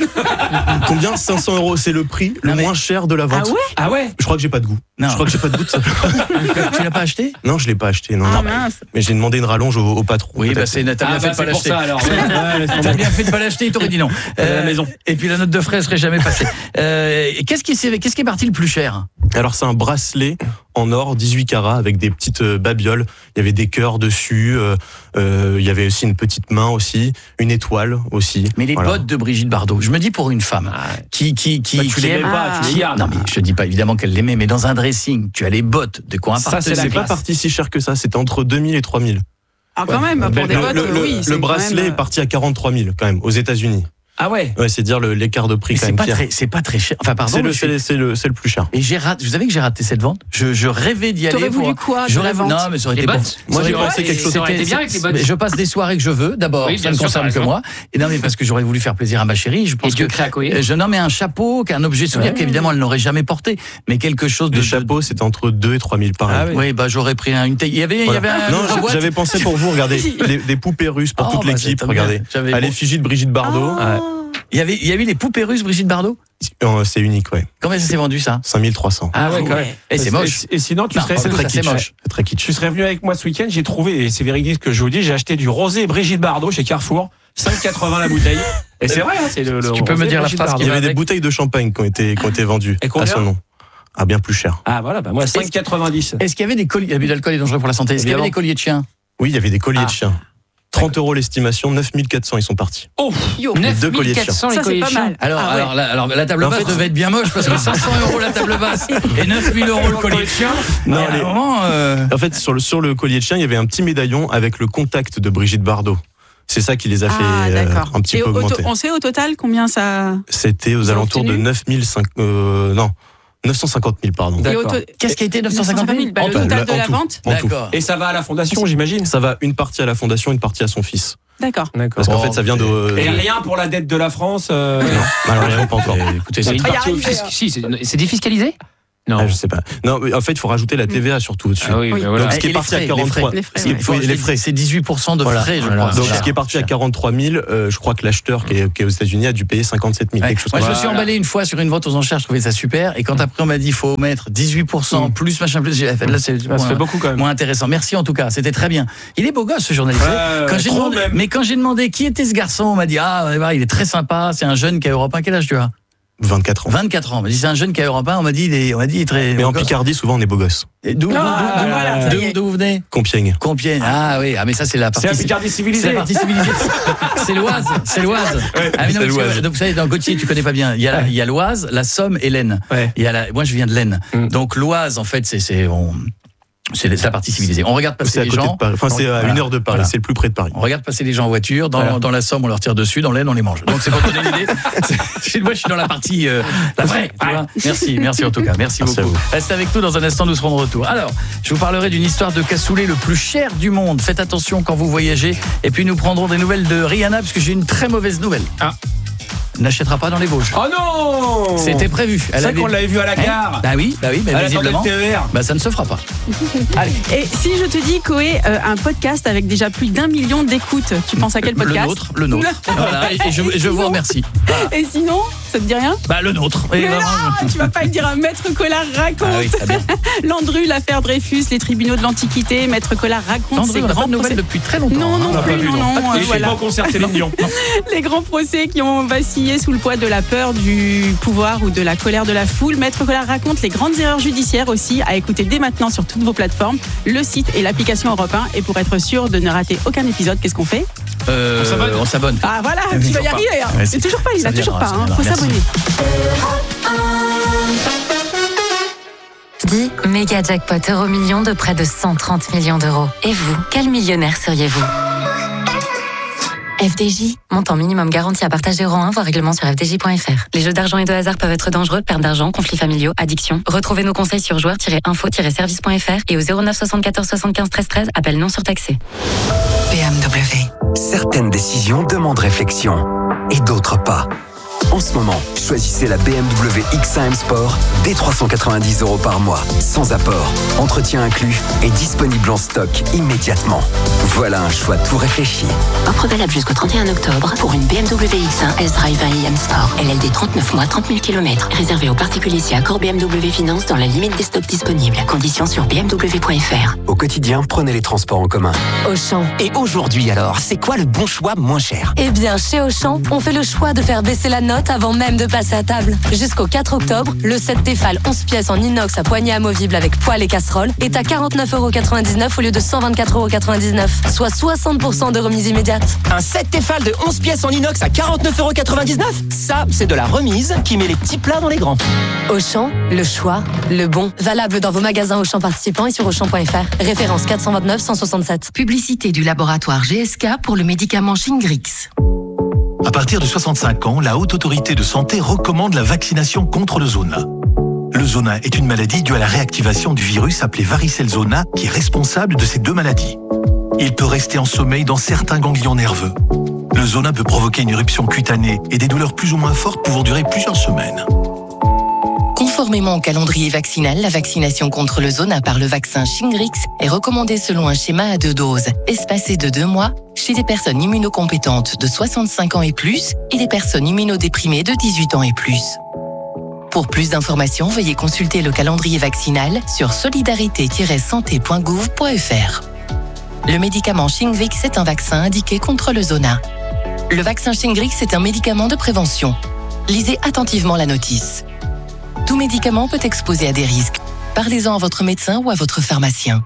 Combien cinq cents euros, c'est le prix le moins cher de la vente. Ah ouais Ah ouais. Je crois que j'ai pas de goût. Non. Je crois que j'ai pas de goût de ça. Tu l'as pas acheté? Non, je l'ai pas acheté. Non, Ah non. mince. Mais j'ai demandé une rallonge au, au patron. Oui, bah peut-être. c'est, t'as bien Ah, fait bah, de pas c'est pour l'acheter. ça, alors. Ouais, laisse tomber. T'as bien fait de pas l'acheter, il t'aurait dit non. À la maison. Et puis la note de frais serait jamais passée. Euh, qu'est-ce qui s'est, qu'est-ce qui est parti le plus cher? Alors c'est un bracelet en or dix-huit carats avec des petites euh, babioles. Il y avait des cœurs dessus. euh, euh, il y avait aussi une petite main aussi, une étoile aussi. Mais les Voilà. bottes de Brigitte Bardot, je me dis pour une femme qui qui qui, Bah, tu qui l'aimais aime- pas, tu qui- les gardes. Non mais je te dis pas évidemment qu'elle l'aimait, mais dans un dressing, tu as les bottes de quoi Ça, c'est la C'est pas classe. parti si cher que ça. C'était entre deux mille et trois mille. Ah, quand même, pour Le, des bottes, le- le- oui. c'est le quand bracelet même, est parti à quarante-trois mille quand même aux États-Unis. Ah ouais. Ouais, c'est dire le- l'écart de prix Mais quand c'est même. pas Pierre. très, c'est pas très cher. Enfin pardon, C'est le, mais je suis- c'est, c'est le, c'est le plus cher. Et j'ai raté. Vous savez que j'ai raté cette vente. Je, je rêvais d'y aller. T'aurais voulu pour- quoi de J'aurais la voulu- vente Non, mais ça aurait Les été bon. bottes. Moi, j'ai Ouais, pensé quelque chose. Ça aurait été bien avec les bottes. Mais je passe des soirées que je veux. D'abord, Oui, ça bien ne sûr, concerne t'as que raison. moi. Et non, mais parce que j'aurais voulu faire plaisir à ma chérie. Je pense Et Dieu que crée à Koé. euh, je nomme un chapeau, qu'un objet souvenir qu'évidemment elle n'aurait jamais porté, mais quelque chose de. Le chapeau, c'était entre deux et trois mille par Ah an. oui. Oui, bah j'aurais pris un, une taille. Il y avait, il y avait un. Non, une boîte. j'avais pensé pour vous, regardez, les- des poupées russes pour Oh, toute bah, l'équipe, c'est regardez. bien. J'avais À bon. l'effigie de Brigitte Bardot. Ah. Il y avait, il y avait les poupées russes Brigitte Bardot. Euh, C'est unique, ouais. Combien ça s'est vendu ça? cinq mille trois cents. Ah ouais, quand même. Et c'est moche. Et, et sinon, tu Non, serais, c'est C'est très ça, c'est kitsch. moche. C'est très kitsch. tu serais venu avec moi ce week-end. J'ai trouvé, et c'est véridique ce que je vous dis, j'ai acheté du rosé Brigitte Bardot chez Carrefour, cinq vingts la bouteille. Et c'est vrai, hein, c'est le. le Tu peux me rosé dire la Brigitte phrase Bardot. Il y avait des avec- bouteilles de champagne qui ont été, qui ont été vendues Et à combien son nom. Ah, bien plus cher. Ah voilà, bah moi cinq quatre-vingt-dix. Est-ce qu'il y avait des colliers? L'abus d'alcool est dangereux pour la santé. Est-ce qu'il y avait Évidemment. des colliers de chiens? Oui, il y avait des colliers Ah. de chiens. trente euros l'estimation, neuf mille quatre cents ils sont partis. Oh, Yo. Les deux colliers de chiens. neuf mille quatre cents les Ça, c'est colliers de pas chiens. mal. Alors, Ah ouais. alors, la, alors, la table En basse fait, devait être bien moche parce que cinq cents euros la table basse et neuf mille euros le collier de chien. Non, Mais à les- un moment, euh, En fait, sur le, sur le collier de chien, il y avait un petit médaillon avec le contact de Brigitte Bardot. C'est ça qui les a fait Ah, euh, d'accord. un petit Et peu au- au- augmenter. on sait au total combien ça. C'était aux Ils ont alentours de obtenu neuf mille cinq euh, non, neuf cent cinquante mille, pardon. Et au d'accord. to- qu'est-ce qui a été neuf cent cinquante mille? Bah, le En- total en de la tout. vente. En tout. D'accord. Et ça va à la fondation, j'imagine. Ça va une partie à la fondation, une partie à son fils. D'accord. D'accord. Parce qu'en Bon, fait, ça vient de. Et rien pour la dette de la France. euh, Malheureusement, pas encore. Eh, Écoutez, C'est c'est une Ah, y partie au arriver, fisc. hein. Si, c'est c'est défiscalisé? Non. Ah, je sais pas. Non, mais en fait, il faut rajouter la T V A surtout au-dessus. Ah oui, Oui. mais voilà. Donc, ce qui Et est les parti frais, à les quarante-trois. frais. Les frais, ce qui- ouais. oui, les frais. C'est dix-huit pour cent de Voilà. frais, je Voilà. crois. Donc, C'est ce qui est cher. parti à quarante-trois mille, euh, je crois que l'acheteur qui est, qui est aux États-Unis a dû payer cinquante-sept mille. Ouais. Quelque chose Moi, comme je me ça. suis emballé une fois sur une vente aux enchères, je trouvais ça super. Et quand après on m'a dit il faut mettre dix-huit pour cent plus machin plus, j'ai fait là c'est Ça se moins- fait beaucoup quand même. moins intéressant. Merci en tout cas, c'était très bien. Il est beau gosse ce journaliste. Ouais, Quand j'ai trop demandé- même. mais quand j'ai demandé qui était ce garçon, on m'a dit ah ouais, bah, il est très sympa, c'est un jeune qui a Europe un. Quel âge tu as? vingt-quatre ans. vingt-quatre ans. On m'a dit c'est un jeune qui a Europe un. On m'a dit il est, on m'a dit il est très. Mais en beau gosse. Picardie, souvent, on est beau gosse. Et D'où d'où- Ah, d'où- voilà, ça d'où- y est. d'où vous venez? Compiègne. Compiègne. Ah oui, ah mais ça c'est la partie. C'est la Picardie civilisée. C'est la partie civilisée. C'est l'Oise. C'est l'Oise. Ouais, ah, mais non, c'est parce que, l'Oise. donc vous savez, dans Gauthier, tu connais pas bien. Il y a, la- il y a l'Oise, la Somme et l'Aisne. Ouais. Il y a la, moi, je viens de l'Aisne. Mm. Donc l'Oise, en fait, c'est c'est on- c'est la partie civilisée. On regarde passer C'est à les côté gens. de Paris. Enfin, c'est à Voilà. une heure de Paris. Voilà. C'est le plus près de Paris. On regarde passer les gens en voiture. Dans, Voilà. dans la Somme, on leur tire dessus. Dans l'Aisne, on les mange. Donc c'est pour donner l'idée. C'est- Moi, je suis dans la partie euh, la vraie. tu vois. Merci, merci en tout cas. Merci, Merci à beaucoup. vous. Restez avec nous dans un instant. Nous serons de retour. Alors, je vous parlerai d'une histoire de cassoulet le plus cher du monde. Faites attention quand vous voyagez. Et puis nous prendrons des nouvelles de Rihanna parce que j'ai une très mauvaise nouvelle. Ah. N'achètera pas dans les Vosges. Oh non. C'était prévu. C'est vrai avait- qu'on l'avait vu à la Hein gare. Bah oui, bah oui, mais Elle attendait visiblement. le T E R. Bah ça ne se fera pas. Allez. Et si je te dis, Koé, euh, un podcast avec déjà plus d'un million d'écoutes, tu penses à quel podcast? Le nôtre, le nôtre. Voilà, et et je, et je vous remercie. Voilà. Et sinon, ça te dit rien? Bah le nôtre. Et Mais vraiment, non, tu vas pas le dire à Maître Collard raconte. Ah oui, très bien. Landru, l'affaire Dreyfus, les tribunaux de l'Antiquité, Maître Collard raconte Landru, ses on n'a pas grands de nouvelles procès. depuis très longtemps. Non, hein. non On n'a plus, pas vu, non, non. non, euh, Et je suis voilà. pas au concert Céline Dion. Les grands procès qui ont vacillé sous le poids de la peur, du pouvoir ou de la colère de la foule. Maître Collard raconte les grandes erreurs judiciaires aussi, à écouter dès maintenant sur toutes vos plateformes, le site et l'application Europe un. Et pour être sûr de ne rater aucun épisode, qu'est-ce qu'on fait? Euh, On s'abonne. on s'abonne. Ah voilà, Mais tu vas toujours y pas. arriver. Hein. Ouais, Mais c'est- toujours pas, il ça a toujours viendra, pas. ça Hein. Faut viendra. s'abonner. Dit méga jackpot euro million de près de cent trente millions d'euros. Et vous, quel millionnaire seriez-vous? F D J, montant minimum garanti à partager euro un, voire règlement sur f d j point f r. Les jeux d'argent et de hasard peuvent être dangereux, perte d'argent, conflits familiaux, addiction. Retrouvez nos conseils sur joueurs tiret info tiret service point f r et au zéro neuf soixante-quatorze soixante-quinze treize treize, appel non surtaxé. B M W. Certaines décisions demandent réflexion et d'autres pas. En ce moment, choisissez la B M W X un M Sport dès trois cent quatre-vingt-dix euros par mois, sans apport, entretien inclus et disponible en stock immédiatement. Voilà un choix tout réfléchi. Offre valable jusqu'au trente et un octobre pour une B M W X un S-Drive un i M Sport. L L D trente-neuf mois, trente mille kilomètres. Réservé aux particuliers si accord B M W Finance dans la limite des stocks disponibles. Conditions sur b m w point f r. Au quotidien, prenez les transports en commun. Auchan. Et aujourd'hui alors, c'est quoi le bon choix moins cher? Eh bien, chez Auchan, on fait le choix de faire baisser la note avant même de passer à table. Jusqu'au quatre octobre, le set Tefal onze pièces en inox à poignée amovible avec poêle et casserole est à quarante-neuf euros quatre-vingt-dix-neuf au lieu de cent vingt-quatre euros quatre-vingt-dix-neuf, soit soixante pour cent de remise immédiate. Un set Tefal de onze pièces en inox à quarante-neuf euros quatre-vingt-dix-neuf? Ça, c'est de la remise qui met les petits plats dans les grands. Auchan, le choix, le bon. Valable dans vos magasins Auchan participants et sur auchan point f r. Référence quatre cent vingt-neuf cent soixante-sept. Publicité du laboratoire G S K pour le médicament Shingrix. À partir de soixante-cinq ans, la Haute Autorité de Santé recommande la vaccination contre le zona. Le zona est une maladie due à la réactivation du virus appelé varicelle zona qui est responsable de ces deux maladies. Il peut rester en sommeil dans certains ganglions nerveux. Le zona peut provoquer une éruption cutanée et des douleurs plus ou moins fortes pouvant durer plusieurs semaines. Conformément au calendrier vaccinal, la vaccination contre le zona par le vaccin Shingrix est recommandée selon un schéma à deux doses, espacé de deux mois, chez les personnes immunocompétentes de soixante-cinq ans et plus et les personnes immunodéprimées de dix-huit ans et plus. Pour plus d'informations, veuillez consulter le calendrier vaccinal sur solidarité tiret santé point gouv point f r. Le médicament Shingrix est un vaccin indiqué contre le zona. Le vaccin Shingrix est un médicament de prévention. Lisez attentivement la notice. Tout médicament peut exposer à des risques. Parlez-en à votre médecin ou à votre pharmacien.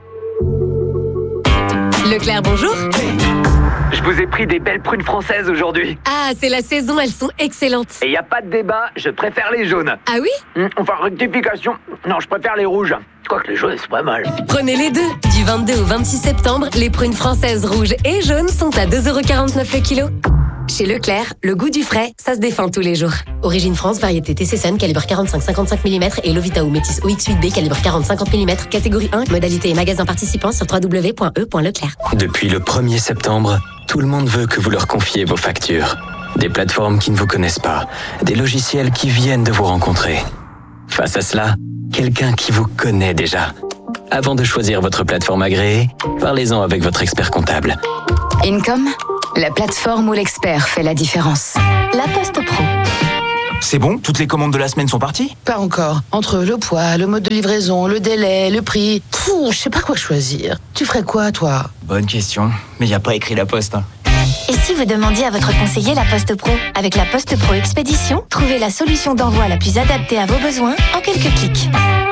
Leclerc, bonjour. Je vous ai pris des belles prunes françaises aujourd'hui. Ah, c'est la saison, elles sont excellentes. Et y a pas de débat, je préfère les jaunes. Ah oui? Mmh, Enfin, rectification. Non, je préfère les rouges. Quoique les jaunes, c'est pas mal. Prenez les deux. Du vingt-deux au vingt-six septembre, les prunes françaises rouges et jaunes sont à deux euros quarante-neuf le kilo. Chez Leclerc, le goût du frais, ça se défend tous les jours. Origine France, variété T C S N, calibre quarante-cinq à cinquante-cinq millimètres et Lovita ou Métis O X huit B, calibre quarante à cinquante millimètres, catégorie un, modalité et magasin participant sur w w w point e point leclerc. Depuis le premier septembre, tout le monde veut que vous leur confiez vos factures. Des plateformes qui ne vous connaissent pas, des logiciels qui viennent de vous rencontrer. Face à cela, quelqu'un qui vous connaît déjà. Avant de choisir votre plateforme agréée, parlez-en avec votre expert comptable. Income, la plateforme où l'expert fait la différence. La Poste Pro. C'est bon? Toutes les commandes de la semaine sont parties? Pas encore. Entre le poids, le mode de livraison, le délai, le prix... Pouh, je sais pas quoi choisir. Tu ferais quoi, toi? Bonne question. Mais y a pas écrit la Poste. Hein. Et si vous demandiez à votre conseiller la Poste Pro? Avec la Poste Pro Expédition, trouvez la solution d'envoi la plus adaptée à vos besoins en quelques clics.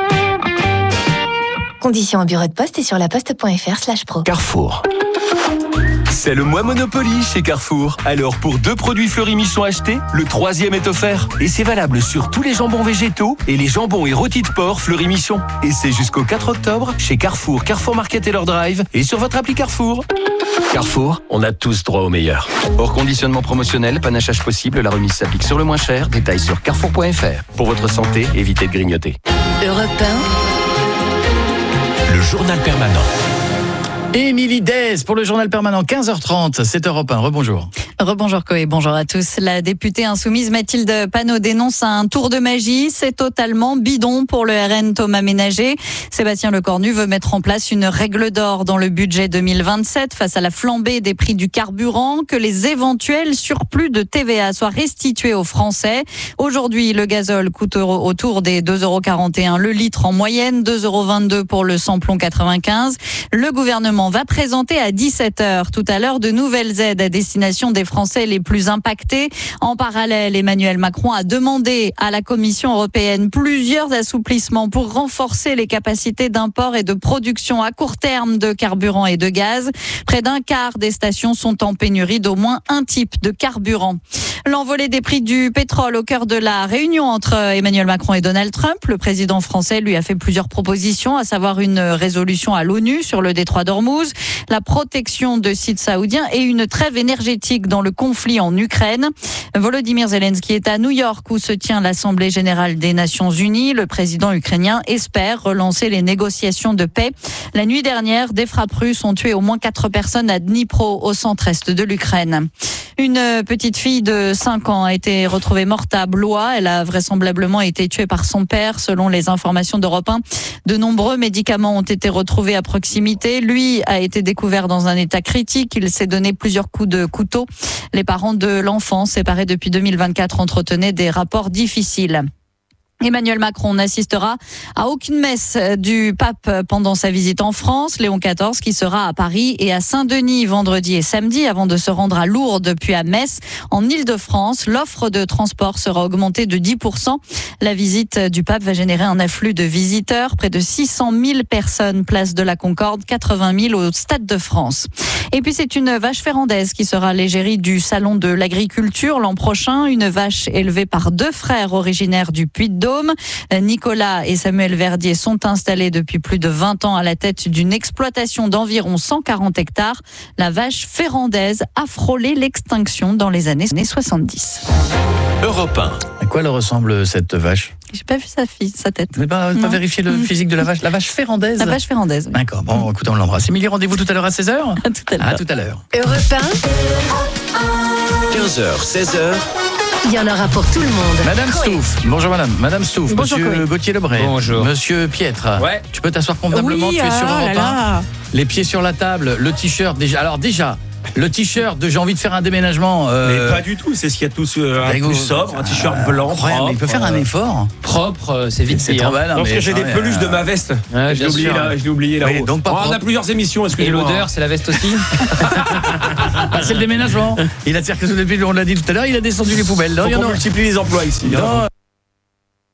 Conditions au bureau de poste et sur laposte point f r slash pro. Carrefour. C'est le mois Monopoly chez Carrefour. Alors pour deux produits Fleury-Michon achetés, le troisième est offert. Et c'est valable sur tous les jambons végétaux et les jambons et rôtis de porc Fleury-Michon. Et c'est jusqu'au quatre octobre chez Carrefour, Carrefour Market et leur drive et sur votre appli Carrefour. Carrefour, on a tous droit au meilleur. Hors conditionnement promotionnel, panachage possible, la remise s'applique sur le moins cher. Détails sur carrefour point f r. Pour votre santé, évitez de grignoter. Europe un. Le journal permanent. Émilie Dez pour le journal permanent, quinze heures trente, c'est Europe un. Rebonjour. Rebonjour Koé, bonjour à tous. La députée insoumise Mathilde Panot dénonce un tour de magie. C'est totalement bidon pour le R N Thomas Ménager. Sébastien Lecornu veut mettre en place une règle d'or dans le budget deux mille vingt-sept face à la flambée des prix du carburant, que les éventuels surplus de T V A soient restitués aux Français. Aujourd'hui, le gazole coûte autour des deux euros quarante et un le litre en moyenne, deux euros vingt-deux pour le samplon quatre-vingt-quinze. Le gouvernement va présenter à dix-sept heures tout à l'heure de nouvelles aides à destination des Français les plus impactés. En parallèle, Emmanuel Macron a demandé à la Commission européenne plusieurs assouplissements pour renforcer les capacités d'import et de production à court terme de carburant et de gaz. Près d'un quart des stations sont en pénurie d'au moins un type de carburant. L'envolée des prix du pétrole au cœur de la réunion entre Emmanuel Macron et Donald Trump. Le président français lui a fait plusieurs propositions, à savoir une résolution à l'ONU sur le détroit d'Ormuz, la protection de sites saoudiens et une trêve énergétique dans le conflit en Ukraine. Volodymyr Zelensky est à New York où se tient l'Assemblée générale des Nations Unies. Le président ukrainien espère relancer les négociations de paix. La nuit dernière, des frappes russes ont tué au moins quatre personnes à Dnipro, au centre-est de l'Ukraine. Une petite fille de cinq ans a été retrouvée morte à Blois. Elle a vraisemblablement été tuée par son père, selon les informations d'Europe un. De nombreux médicaments ont été retrouvés à proximité. Lui a été découvert dans un état critique. Il s'est donné plusieurs coups de couteau. Les parents de l'enfant, séparés depuis deux mille vingt-quatre, entretenaient des rapports difficiles. Emmanuel Macron n'assistera à aucune messe du pape pendant sa visite en France. Léon quatorze qui sera à Paris et à Saint-Denis vendredi et samedi avant de se rendre à Lourdes puis à Metz. En Île-de-France, l'offre de transport sera augmentée de dix pour cent. La visite du pape va générer un afflux de visiteurs. Près de six cent mille personnes place de la Concorde, quatre-vingt mille au Stade de France. Et puis c'est une vache ferrandaise qui sera l'égérie du Salon de l'Agriculture l'an prochain. Une vache élevée par deux frères originaires du Puy-de-Dôme. Nicolas et Samuel Verdier sont installés depuis plus de vingt ans à la tête d'une exploitation d'environ cent quarante hectares. La vache ferrandaise a frôlé l'extinction dans les années soixante-dix. Europe un. À quoi elle ressemble cette vache? J'ai pas vu sa fille, sa tête. Vous n'avez pas, pas vérifié le physique de la vache? La vache ferrandaise? La vache ferrandaise. Oui. D'accord, bon, écoutez, on l'embrasse. Émilie, rendez-vous tout à l'heure à seize heures? À tout à l'heure. À tout à l'heure. Europe un. quinze heures, seize heures. Il y en aura pour tout le monde. Madame Stouff. Bonjour madame. Madame Stouff. Bonjour, Monsieur Corinne. Gauthier-Lebray. Bonjour. Monsieur Pietre. Ouais. Tu peux t'asseoir convenablement, Oui, tu es sur ah Europe là un. là. Les pieds sur la table, le t-shirt déjà. Alors déjà, le t-shirt de j'ai envie de faire un déménagement. Euh... Mais pas du tout, c'est ce qu'il y a tous euh, un peu sobre, un t-shirt blanc. Incroyable, mais il peut faire un effort. Propre, euh, c'est vite C'est fait. trop hein. mal. hein, Parce mais que j'ai des ça, peluches euh, de ma veste. Ouais, je l'ai bien oublié sûr. là, je l'ai oublié là-haut. Oui, donc pas Oh, on a propre. plusieurs émissions, Et excusez-moi. l'odeur, c'est la veste aussi. Ah, c'est le déménagement. Il a tiré que depuis, on l'a dit tout à l'heure, il a descendu les poubelles. Non, Faut il y en qu'on a- multiplie les emplois ici. Non,